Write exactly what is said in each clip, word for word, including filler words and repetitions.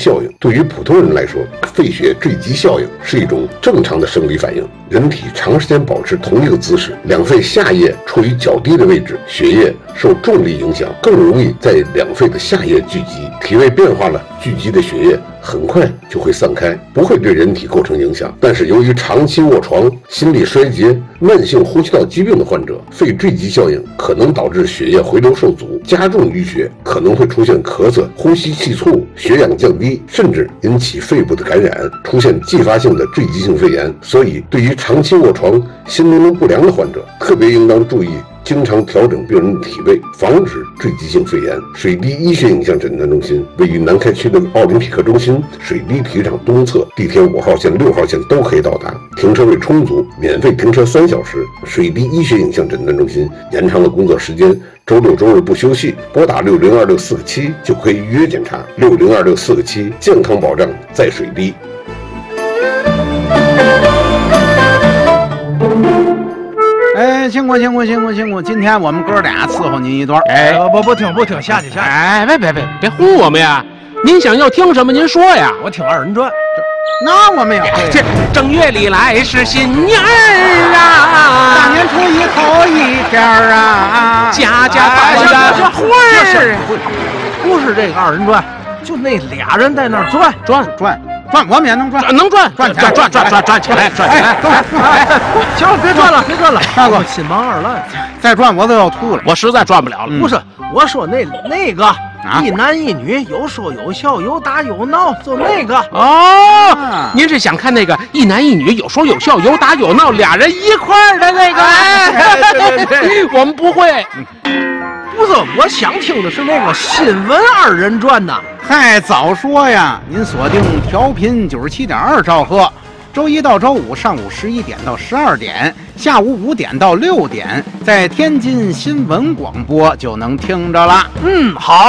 效应。对于普通人来说，肺血坠积效应是一种正常的生理反应。人体长时间保持同一个姿势，两肺下叶处于较低的位置，血液受重力影响，更容易在两肺的下叶聚集。体位变化了，聚集的血液很快就会散开，不会对人体构成影响。但是由于长期卧床、心力衰竭、慢性呼吸道疾病的患者，肺坠积效应可能导致血液回流受阻，加重淤血，可能会出现咳嗽、呼吸气促、血氧降低，甚至引起肺部的感染，出现继发性的坠积性肺炎。所以，对于长期卧床、心功能不良的患者，特别应当注意经常调整病人的体位，防止坠积性肺炎。水滴医学影像诊断中心位于南开区的奥林匹克中心水滴体育场东侧，地铁五号线、六号线都可以到达，停车位充足，免费停车三小时。水滴医学影像诊断中心延长了工作时间，周六周日不休息，拨打六零二六四个七就可以预约检查。六零二六四个七，健康保障在水滴。 哎，辛苦辛苦辛苦辛苦！今天我们哥俩伺候您一段。 哎，不不听不听，下去下去。 哎，别别别别唬我们呀！您想要听什么？您说呀。 我听二人转。 那我们也这正月里来是新年儿啊， 大年初一头一天啊， 家家大家的会儿。 不是这个二人转，就那俩人在那儿转转转。转我们也能转， 能转， 转起来，转转转转起来，转起来， 哎，行了，别转了，别转了，大哥，心忙二烂， 再转我都要吐了， 我实在转不了了。 不是，我说那那个一男一女，有说有笑，有打有闹，就那个哦。您是想看那个一男一女有说有笑，有打有闹，俩人一块儿的那个？ 哎，对对对， 我们不会。 不是，我想听的是那个新闻二人转呐。 嗨，早说呀！您锁定调频九十七点二兆赫，周一到周五上午十一点到十二点，下午五点到六点，在天津新闻广播就能听着了。 嗯，好。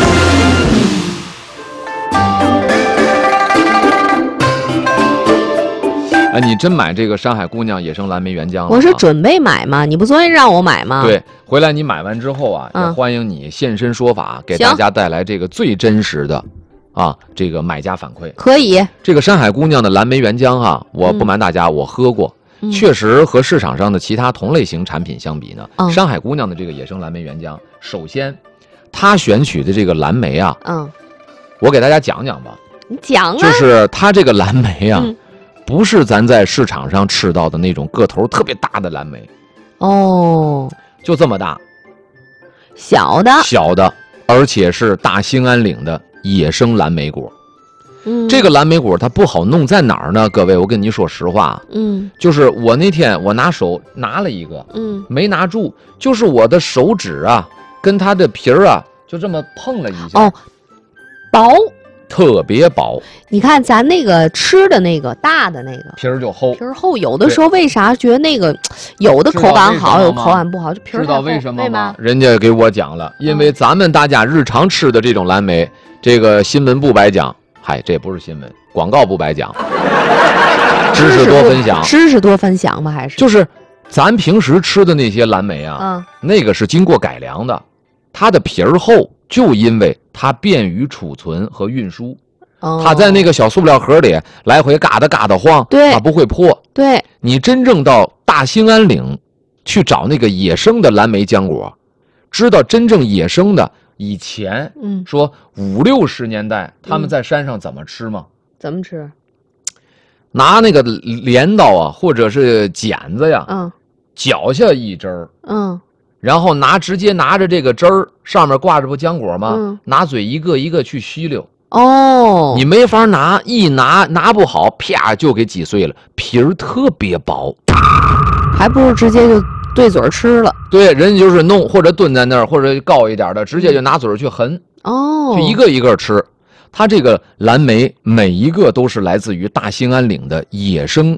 哎，你真买这个山海姑娘野生蓝莓原浆了？ 我是准备买嘛，你不昨天让我买吗？ 对，回来你买完之后啊， 嗯、 也欢迎你现身说法，给大家带来这个最真实的啊，这个买家反馈。 可以。 这个山海姑娘的蓝莓原浆哈，我不瞒大家，嗯、我喝过，嗯、确实和市场上的其他同类型产品相比呢，嗯、山海姑娘的这个野生蓝莓原浆，首先它选取的这个蓝莓啊， 嗯， 我给大家讲讲吧。 你讲啊。 就是它这个蓝莓啊。 嗯， 不是咱在市场上吃到的那种个头特别大的蓝莓， 哦， 就这么大， 小的， 小的，而且是大兴安岭的野生蓝莓果。 嗯， 这个蓝莓果它不好弄在哪儿呢？各位，我跟您说实话， 嗯， 就是我那天我拿手拿了一个， 嗯， 没拿住，就是我的手指啊，跟它的皮儿啊，就这么碰了一下， 哦，薄。 特别薄， 你看咱那个吃的那个大的那个皮儿就厚， 皮儿厚。有的时候为啥觉得那个有的口感好，有口感不好，就皮儿知道为什么吗？ 对人家给我讲了，因为咱们大家日常吃的这种蓝莓，这个新闻不白讲，嗨，这不是新闻，广告不白讲，知识多分享， 知识多分享吧，还是就是咱平时吃的那些蓝莓啊， 嗯， 那个是经过改良的，它的皮儿厚，就因为它便于储存和运输。 哦， 它在那个小塑料盒里来回嘎哒嘎哒晃， 对， 它不会破。 对， 你真正到大兴安岭去找那个野生的蓝莓浆果，知道真正野生的以前， 嗯， 说五六十年代他们在山上怎么吃吗？ 嗯、怎么吃？ 拿那个镰刀啊，或者是剪子呀， 嗯， 绞下一针儿， 嗯。 然后拿直接拿着这个汁儿，上面挂着不浆果吗？ 嗯， 拿嘴一个一个去吸溜。 哦， 你没法拿，一拿拿不好，啪就给挤碎了，皮儿特别薄， 还不如直接就对嘴吃了。 对，人家就是弄或者蹲在那儿，或者高一点的，直接就拿嘴去横， 哦， 就一个一个吃。它这个蓝莓每一个都是来自于大兴安岭的野生，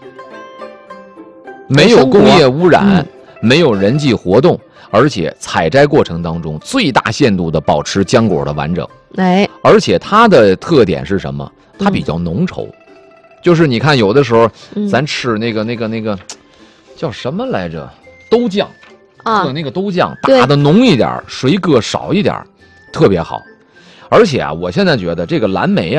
没有工业污染。嗯，没有人际活动，而且采摘过程当中最大限度的保持浆果的完整。 哎， 而且它的特点是什么？它比较浓稠，嗯、就是你看有的时候咱吃那个、嗯、那个那个叫什么来着？豆浆啊，喝那个豆浆打的浓一点，水搁少一点，特别好。而且啊，我现在觉得这个蓝莓啊。